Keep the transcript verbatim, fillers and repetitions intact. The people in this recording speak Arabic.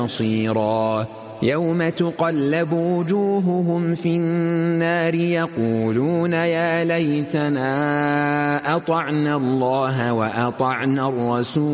نصيرا يوم تقلب وجوههم في النار يقولون يا ليتنا أطعنا الله وأطعنا الرسول